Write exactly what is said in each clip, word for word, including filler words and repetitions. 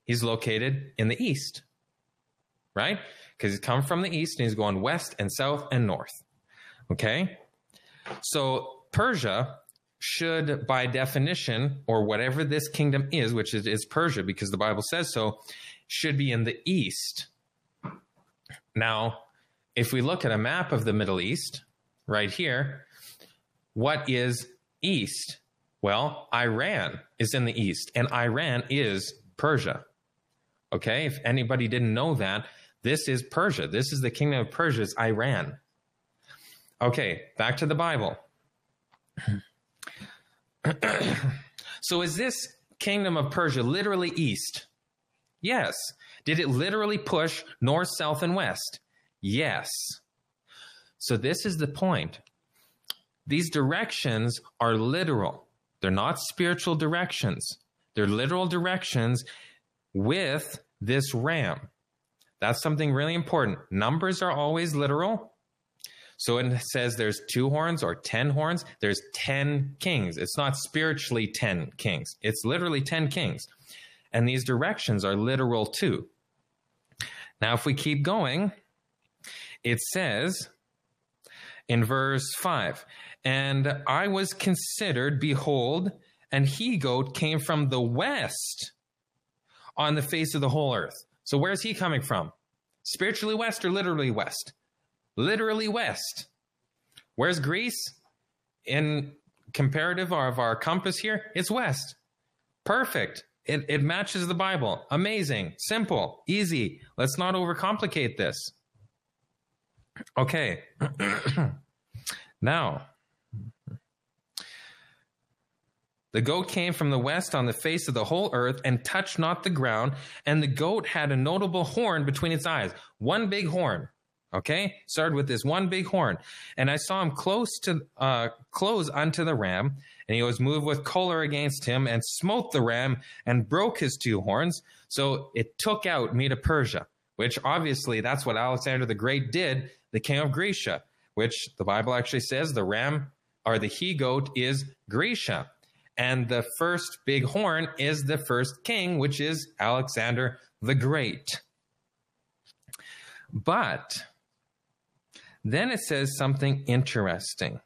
he's located in the east, right? Because he's come from the east and he's going west and south and north. Okay? So Persia should, by definition, or whatever this kingdom is, which is, is Persia because the Bible says so, should be in the east. Now, if we look at a map of the Middle East, right here, what is east? Well, Iran is in the east, and Iran is Persia. Okay? If anybody didn't know that, this is Persia. This is the kingdom of Persia, is Iran. Okay, back to the Bible. So is this kingdom of Persia literally east? Yes. Did it literally push north, south, and west? Yes. So this is the point. These directions are literal. They're not spiritual directions. They're literal directions with this ram. That's something really important. Numbers are always literal. So when it says there's two horns or ten horns, there's ten kings. It's not spiritually ten kings. It's literally ten kings. And these directions are literal too. Now, if we keep going, it says in verse five, and I was considered, behold, an he-goat came from the west on the face of the whole earth. So where's he coming from? Spiritually west or literally west? Literally west. Where's Greece? In comparative of our compass here, it's west. Perfect. It, it matches the Bible. Amazing. Simple. Easy. Let's not overcomplicate this. Okay. Now, the goat came from the west on the face of the whole earth and touched not the ground, and the goat had a notable horn between its eyes. One big horn. Okay, started with this one big horn. And I saw him close to uh, close unto the ram, and he was moved with choler against him, and smote the ram, and broke his two horns. So it took out Medo Persia, which obviously that's what Alexander the Great did, the king of Grecia, which the Bible actually says the ram, or the he-goat, is Grecia. And the first big horn is the first king, which is Alexander the Great. But then it says something interesting.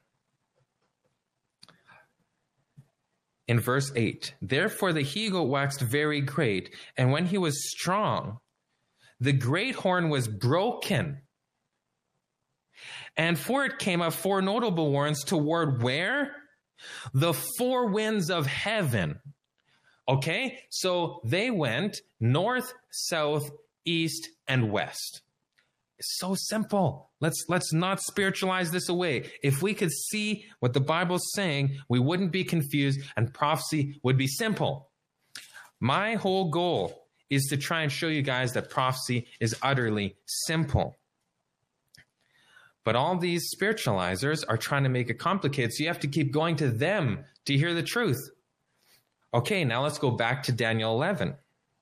In verse eight, therefore the he-goat waxed very great, and when he was strong, the great horn was broken. And for it came up four notable horns toward where? The four winds of heaven. Okay, so they went north, south, east, and west. It's so simple. Let's let's not spiritualize this away. If we could see what the Bible's saying, we wouldn't be confused and prophecy would be simple. My whole goal is to try and show you guys that prophecy is utterly simple. But all these spiritualizers are trying to make it complicated, so you have to keep going to them to hear the truth. Okay, now let's go back to Daniel eleven.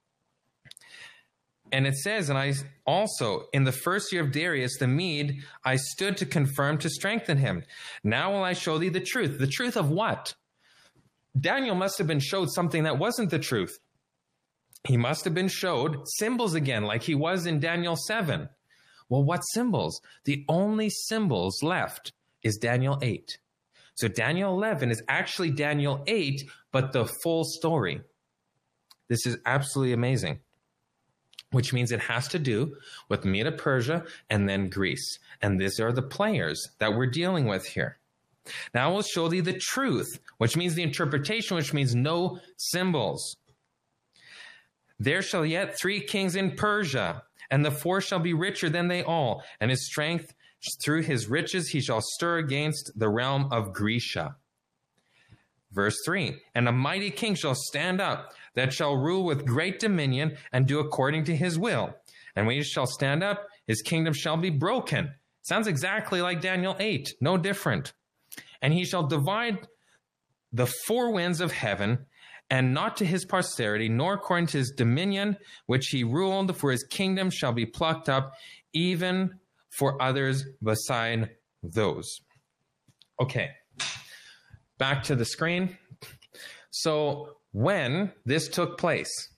And it says, and I also, in the first year of Darius the Mede, I stood to confirm, to strengthen him. Now will I show thee the truth. The truth of what? Daniel must have been showed something that wasn't the truth. He must have been showed symbols again, like he was in Daniel seven. Well, what symbols? The only symbols left is Daniel eight. So Daniel eleven is actually Daniel eight, but the full story. This is absolutely amazing. Which means it has to do with Medo Persia and then Greece. And these are the players that we're dealing with here. Now I will show thee the truth, which means the interpretation, which means no symbols. There shall yet three kings in Persia, and the fourth shall be richer than they all, and his strength through his riches he shall stir against the realm of Grecia. Verse three, and a mighty king shall stand up, that shall rule with great dominion, and do according to his will. And when he shall stand up, his kingdom shall be broken. Sounds exactly like Daniel eight, no different. And he shall divide the four winds of heaven, and not to his posterity, nor according to his dominion, which he ruled, for his kingdom shall be plucked up, even for others beside those. Okay, back to the screen. So when this took place,